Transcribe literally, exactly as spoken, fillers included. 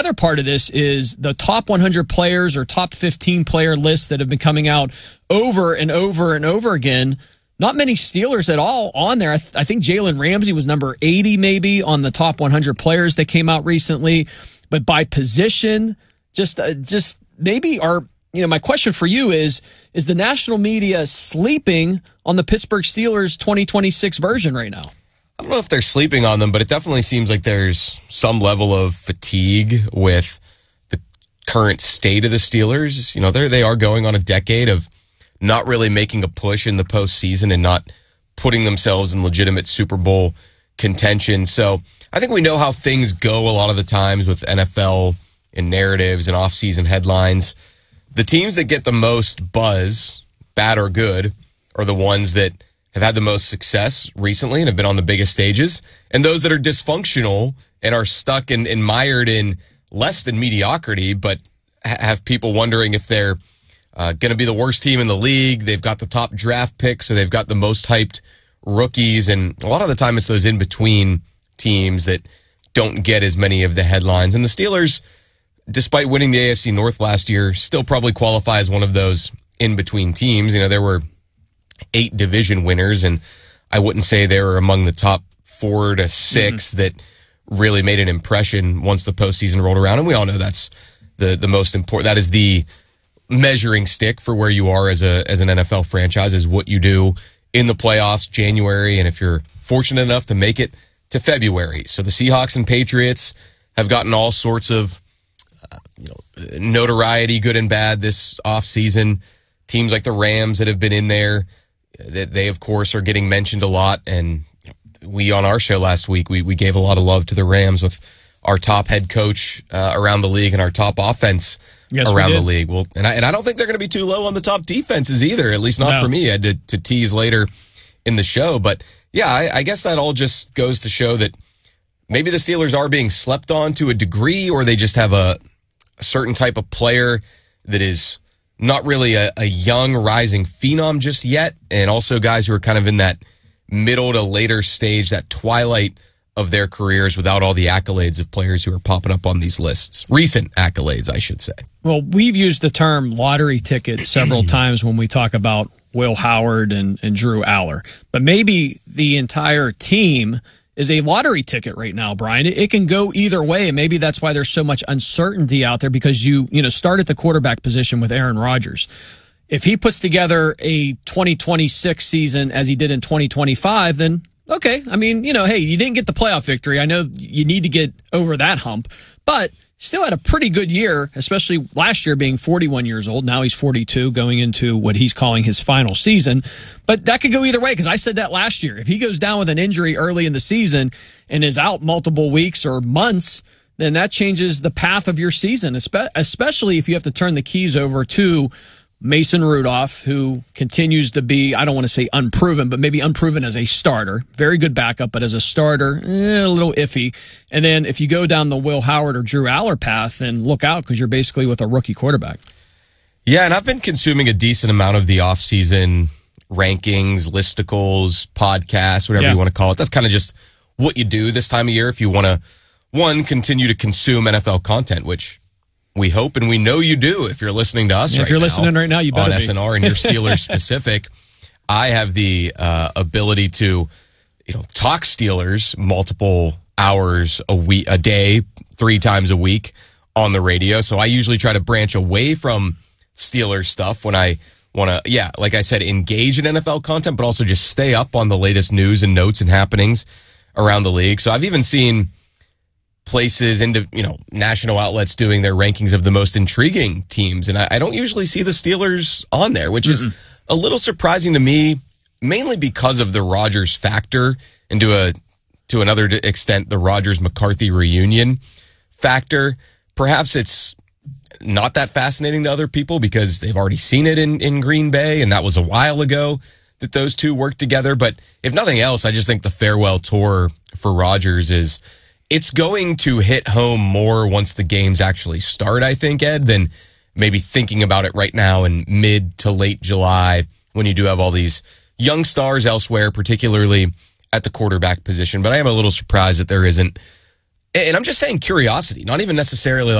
other part of this is the top one hundred players or top fifteen player lists that have been coming out over and over and over again. Not many Steelers at all on there. I, th- I think Jalen Ramsey was number eighty maybe on the top one hundred players that came out recently. But by position, just uh, just maybe our, you know, my question for you is, is the national media sleeping on the Pittsburgh Steelers twenty twenty-six version right now? I don't know if they're sleeping on them, but it definitely seems like there's some level of fatigue with the current state of the Steelers. You know, they they are going on a decade of not really making a push in the postseason and not putting themselves in legitimate Super Bowl contention. So I think we know how things go a lot of the times with N F L and narratives and offseason headlines. The teams that get the most buzz, bad or good, are the ones that have had the most success recently and have been on the biggest stages. And those that are dysfunctional and are stuck and, and mired in less than mediocrity, but ha- have people wondering if they're uh, going to be the worst team in the league. They've got the top draft picks, so they've got the most hyped rookies. And a lot of the time it's those in-between teams that don't get as many of the headlines. And the Steelers, despite winning the A F C North last year, still probably qualify as one of those in-between teams. You know, there were eight division winners, and I wouldn't say they were among the top four to six mm-hmm. that really made an impression once the postseason rolled around. And we all know that's the the most important. That is the measuring stick for where you are as a as an N F L franchise, is what you do in the playoffs, January, and if you're fortunate enough to make it to February. So the Seahawks and Patriots have gotten all sorts of uh, you know notoriety, good and bad, this offseason. Teams like the Rams that have been in there, that they, of course, are getting mentioned a lot. And we, on our show last week, we, we gave a lot of love to the Rams with our top head coach uh, around the league and our top offense yes, around the league. Well, and I, and I don't think they're going to be too low on the top defenses either, at least not no. for me. I had to, to tease later in the show. But, yeah, I, I guess that all just goes to show that maybe the Steelers are being slept on to a degree, or they just have a, a certain type of player that is not really a, a young rising phenom just yet, and also guys who are kind of in that middle to later stage, that twilight of their careers without all the accolades of players who are popping up on these lists. Recent accolades, I should say. Well, we've used the term lottery ticket several times when we talk about Will Howard and, and Drew Aller. But maybe the entire team is a lottery ticket right now, Brian. It, it can go either way, and maybe that's why there's so much uncertainty out there, because you you know start at the quarterback position with Aaron Rodgers. If he puts together a twenty twenty-six season as he did in twenty twenty-five, then okay. I mean, you know, hey, you didn't get the playoff victory. I know you need to get over that hump, but still had a pretty good year, especially last year being forty-one years old. Now he's forty-two, going into what he's calling his final season. But that could go either way, because I said that last year. If he goes down with an injury early in the season and is out multiple weeks or months, then that changes the path of your season, especially if you have to turn the keys over to Mason Rudolph, who continues to be, I don't want to say unproven, but maybe unproven as a starter. Very good backup, but as a starter, eh, a little iffy. And then if you go down the Will Howard or Drew Aller path, then look out, because you're basically with a rookie quarterback. Yeah, and I've been consuming a decent amount of the offseason rankings, listicles, podcasts, whatever yeah. you want to call it. That's kind of just what you do this time of year if you want to, one, continue to consume N F L content, which we hope and we know you do if you're listening to us yeah, right now. If you're listening right now, you better on be. S N R and you're Steelers specific. I have the uh, ability to, you know, talk Steelers multiple hours a week, a day, three times a week on the radio. So I usually try to branch away from Steelers stuff when I want to, yeah, like I said, engage in N F L content, but also just stay up on the latest news and notes and happenings around the league. So I've even seen places into, you know, national outlets doing their rankings of the most intriguing teams. And I, I don't usually see the Steelers on there, which mm-hmm. is a little surprising to me, mainly because of the Rodgers factor, and to a, to another extent, the Rodgers-McCarthy reunion factor. Perhaps it's not that fascinating to other people because they've already seen it in, in Green Bay, and that was a while ago that those two worked together. But if nothing else, I just think the farewell tour for Rodgers is, it's going to hit home more once the games actually start, I think, Ed, than maybe thinking about it right now in mid to late July when you do have all these young stars elsewhere, particularly at the quarterback position. But I am a little surprised that there isn't, and I'm just saying curiosity, not even necessarily like